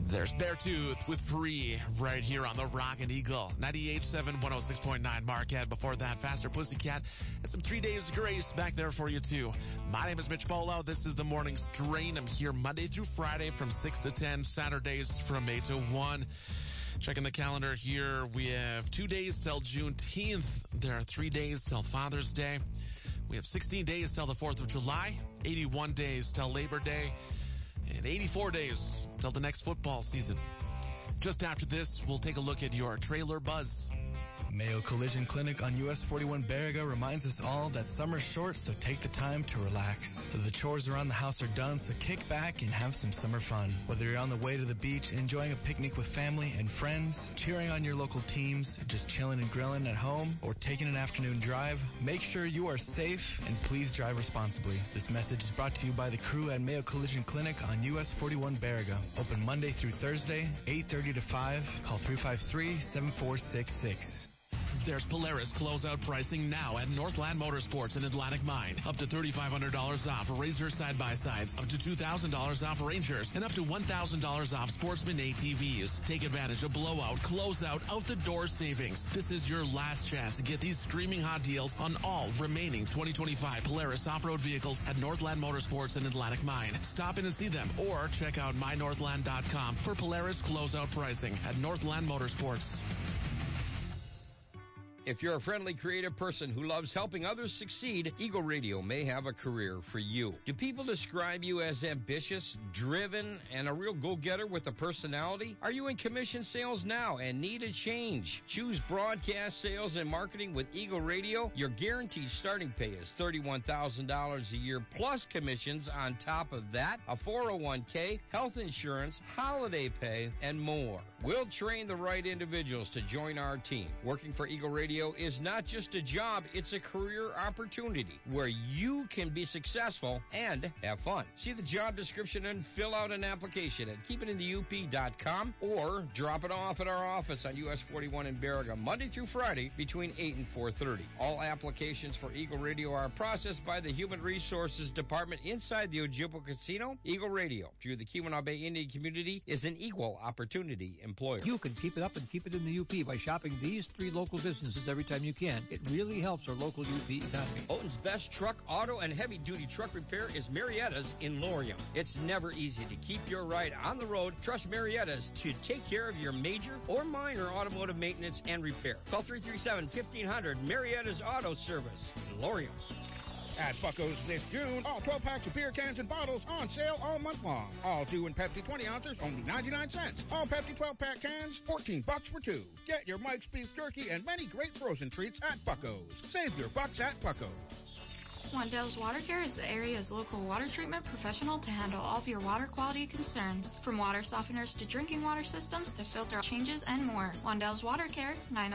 There's Beartooth with Free right here on the Rockin' Eagle. 98.7, 106.9 Marquette. Before that, Faster Pussycat and some 3 Days Grace back there for you too. My name is Mitch Bolo. This is the Morning Strain. I'm here Monday through Friday from 6 to 10, Saturdays from 8 to 1. Checking the calendar here, we have 2 days till Juneteenth. There are 3 days till Father's Day. We have 16 days till the 4th of July, 81 days till Labor Day, and 84 days till the next football season. Just after this, we'll take a look at your trailer buzz. Mayo Collision Clinic on US 41 Baraga reminds us all that summer's short, so take the time to relax. The chores around the house are done, so kick back and have some summer fun. Whether you're on the way to the beach, enjoying a picnic with family and friends, cheering on your local teams, just chilling and grilling at home, or taking an afternoon drive, make sure you are safe and please drive responsibly. This message is brought to you by the crew at Mayo Collision Clinic on US 41 Baraga. Open Monday through Thursday, 8:30 to 5. Call 353-7466. There's Polaris closeout pricing now at Northland Motorsports in Atlantic Mine. Up to $3,500 off Razor side-by-sides, up to $2,000 off Rangers, and up to $1,000 off Sportsman ATVs. Take advantage of blowout, closeout, out-the-door savings. This is your last chance to get these screaming hot deals on all remaining 2025 Polaris off-road vehicles at Northland Motorsports in Atlantic Mine. Stop in and see them or check out mynorthland.com for Polaris closeout pricing at Northland Motorsports. If you're a friendly, creative person who loves helping others succeed, Eagle Radio may have a career for you. Do people describe you as ambitious, driven, and a real go-getter with a personality? Are you in commission sales now and need a change? Choose broadcast sales and marketing with Eagle Radio. Your guaranteed starting pay is $31,000 a year plus commissions on top of that, a 401k, health insurance, holiday pay, and more. We'll train the right individuals to join our team. Working for Eagle Radio is not just a job, it's a career opportunity where you can be successful and have fun. See the job description and fill out an application at keepitinthe.up.com or drop it off at our office on US 41 in Baraga Monday through Friday between 8 and 4:30. All applications for Eagle Radio are processed by the Human Resources Department inside the Ojibwa Casino. Eagle Radio, through the Keweenaw Bay Indian community, is an equal opportunity employer. You can keep it up and keep it in the UP by shopping these 3 local businesses every time you can. It really helps our local UP economy. Houghton's best truck, auto, and heavy-duty truck repair is Marietta's in Lorient. It's never easy to keep your ride on the road. Trust Marietta's to take care of your major or minor automotive maintenance and repair. Call 337-1500 Marietta's Auto Service in Lorient. At Bucko's this June, all 12 packs of beer cans and bottles on sale all month long. All Dew and Pepsi 20 ounces, only 99 cents. All Pepsi 12-pack cans, $14 for 2. Get your Mike's Beef Jerky and many great frozen treats at Bucko's. Save your bucks at Bucko's. Wandell's Water Care is the area's local water treatment professional to handle all of your water quality concerns. From water softeners to drinking water systems to filter changes and more. Wandell's Water Care,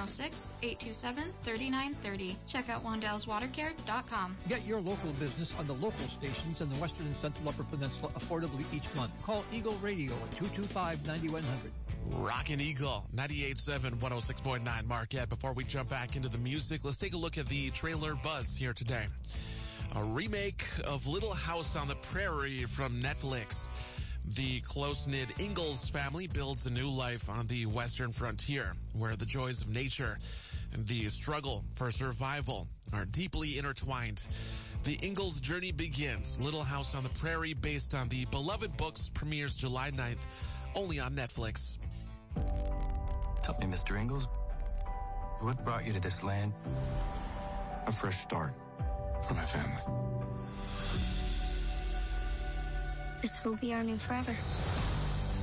906-827-3930. Check out wandellswatercare.com. Get your local business on the local stations in the Western and Central Upper Peninsula affordably each month. Call Eagle Radio at 225-9100. Rockin' Eagle, 98.7, 106.9 Marquette. Before we jump back into the music, let's take a look at the trailer buzz here today. A remake of Little House on the Prairie from Netflix. The close-knit Ingalls family builds a new life on the western frontier, where the joys of nature and the struggle for survival are deeply intertwined. The Ingalls journey begins. Little House on the Prairie, based on the beloved books, premieres July 9th, only on Netflix. Tell me, Mr. Ingalls, what brought you to this land? A fresh start for my family. This will be our new forever.